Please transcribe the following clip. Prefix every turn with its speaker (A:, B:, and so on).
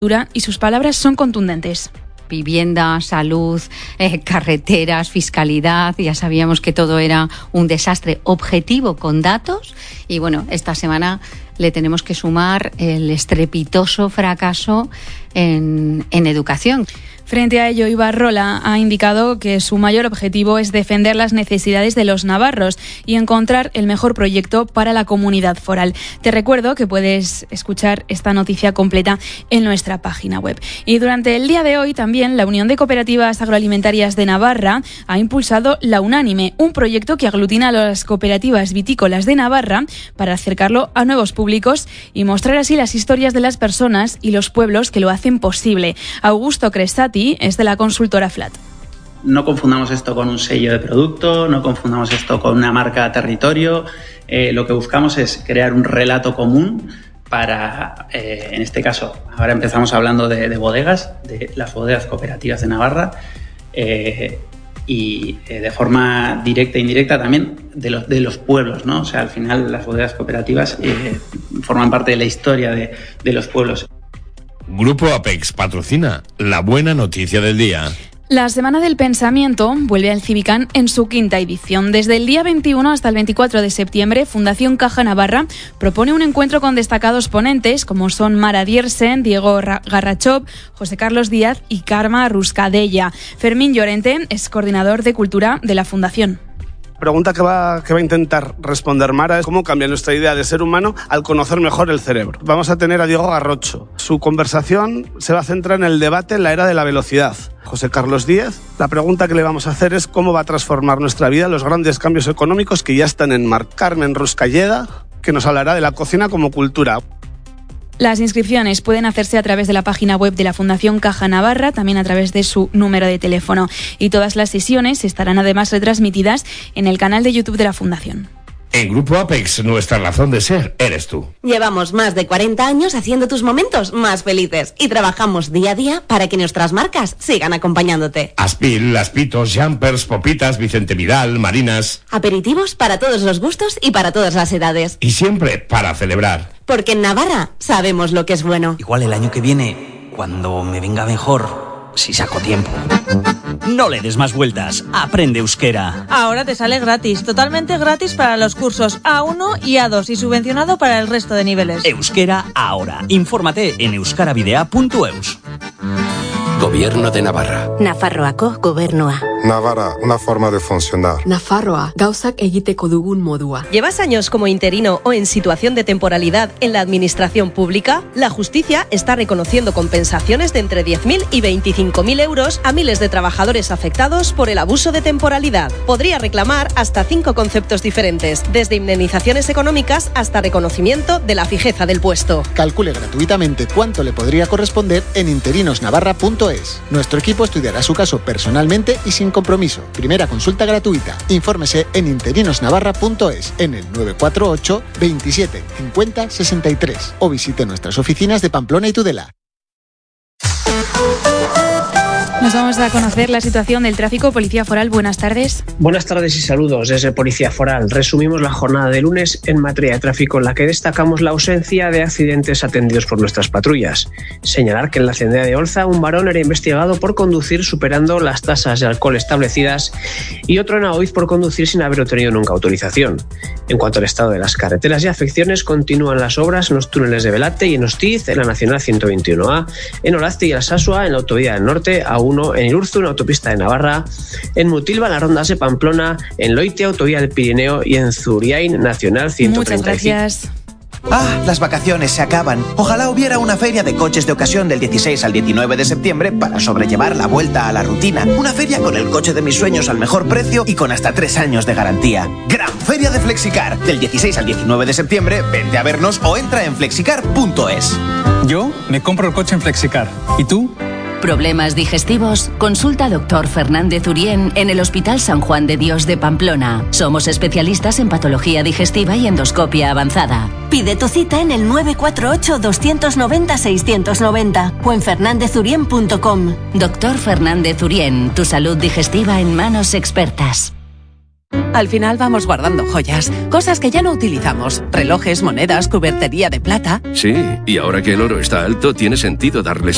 A: y sus palabras son contundentes.
B: Vivienda, salud, carreteras, fiscalidad, ya sabíamos que todo era un desastre objetivo con datos y bueno, esta semana le tenemos que sumar el estrepitoso fracaso en educación.
A: Frente a ello, Iberdrola ha indicado que su mayor objetivo es defender las necesidades de los navarros y encontrar el mejor proyecto para la comunidad foral. Te recuerdo que puedes escuchar esta noticia completa en nuestra página web. Y durante el día de hoy también la Unión de Cooperativas Agroalimentarias de Navarra ha impulsado La Unánime, un proyecto que aglutina a las cooperativas vitícolas de Navarra para acercarlo a nuevos públicos y mostrar así las historias de las personas y los pueblos que lo hacen posible. Augusto Crestati es de la consultora Flat.
C: No confundamos esto con un sello de producto, no confundamos esto con una marca territorio. Lo que buscamos es crear un relato común para, en este caso, ahora empezamos hablando de bodegas, de las bodegas cooperativas de Navarra, y de forma directa e indirecta también de los pueblos, ¿no? O sea, al final las bodegas cooperativas forman parte de la historia de los pueblos.
D: Grupo Apex patrocina la buena noticia del día.
A: La Semana del Pensamiento vuelve al Civicán en su quinta edición. Desde el día 21 hasta el 24 de septiembre, Fundación Caja Navarra propone un encuentro con destacados ponentes como son Mara Diersen, Diego Garrachov, José Carlos Díaz y Karma Ruscadella. Fermín Llorente es coordinador de Cultura de la Fundación.
E: La pregunta que va a intentar responder Mara es cómo cambia nuestra idea de ser humano al conocer mejor el cerebro. Vamos a tener a Diego Garrocho. Su conversación se va a centrar en el debate en la era de la velocidad. José Carlos Díaz, la pregunta que le vamos a hacer es cómo va a transformar nuestra vida los grandes cambios económicos que ya están en marcha. Carmen Ruscalleda, que nos hablará de la cocina como cultura.
A: Las inscripciones pueden hacerse a través de la página web de la Fundación Caja Navarra, también a través de su número de teléfono. Y todas las sesiones estarán además retransmitidas en el canal de YouTube de la Fundación.
D: En Grupo Apex, nuestra razón de ser eres tú.
F: Llevamos más de 40 años haciendo tus momentos más felices y trabajamos día a día para que nuestras marcas sigan acompañándote.
D: Aspil, Aspitos, Jumpers, Popitas, Vicente Vidal, Marinas.
F: Aperitivos para todos los gustos y para todas las edades.
D: Y siempre para celebrar.
F: Porque en Navarra sabemos lo que es bueno.
G: Igual el año que viene, cuando me venga mejor, si saco tiempo. No le des más vueltas, aprende euskera.
H: Ahora te sale gratis, totalmente gratis para los cursos A1 y A2 y subvencionado para el resto de niveles.
G: Euskera ahora. Infórmate en euskaravidea.eus.
I: Gobierno de Navarra.
J: Nafarroako gobernua.
K: Navarra, una forma de funcionar.
L: Nafarroa, gauzak egiteko dugun modua.
M: ¿Llevas años como interino o en situación de temporalidad en la administración pública? La justicia está reconociendo compensaciones de entre 10.000 y 25.000 euros a miles de trabajadores afectados por el abuso de temporalidad. Podría reclamar hasta 5 conceptos diferentes, desde indemnizaciones económicas hasta reconocimiento de la fijeza del puesto.
N: Calcule gratuitamente cuánto le podría corresponder en interinosnavarra.es. Nuestro equipo estudiará su caso personalmente y sin compromiso. Primera consulta gratuita. Infórmese en interinosnavarra.es en el 948 27 50 63 o visite nuestras oficinas de Pamplona y Tudela.
A: Nos vamos a conocer la situación del tráfico. Policía Foral, buenas tardes.
O: Buenas tardes y saludos desde Policía Foral. Resumimos la jornada de lunes en materia de tráfico, en la que destacamos la ausencia de accidentes atendidos por nuestras patrullas. Señalar que en la Cendea de Olza un varón era investigado por conducir superando las tasas de alcohol establecidas y otro en Aoiz por conducir sin haber obtenido nunca autorización. En cuanto al estado de las carreteras y afecciones, continúan las obras en los túneles de Belate y en Ostiz, en la Nacional 121A, en Orazte y Alsasua, en la Autovía del Norte, A1, en Irurzu, en la Autopista de Navarra, en Mutilva, en las rondas de Pamplona, en Loite, Autovía del Pirineo y en Zuriain, Nacional 135.
A: Muchas gracias.
P: Ah, las vacaciones se acaban. Ojalá hubiera una feria de coches de ocasión del 16 al 19 de septiembre para sobrellevar la vuelta a la rutina. Una feria con el coche de mis sueños al mejor precio y con hasta 3 años de garantía. Gran Feria de Flexicar. Del 16 al 19 de septiembre, vente a vernos o entra en flexicar.es.
Q: Yo me compro el coche en Flexicar. ¿Y tú?
R: ¿Problemas digestivos? Consulta al Dr. Fernández Urien en el Hospital San Juan de Dios de Pamplona. Somos especialistas en patología digestiva y endoscopia avanzada.
F: Pide tu cita en el 948-290-690 o en fernandezurien.com.
R: Dr. Fernández Urien, tu salud digestiva en manos expertas.
S: Al final vamos guardando joyas, cosas que ya no utilizamos, relojes, monedas, cubertería de plata.
I: Sí, y ahora que el oro está alto, tiene sentido darles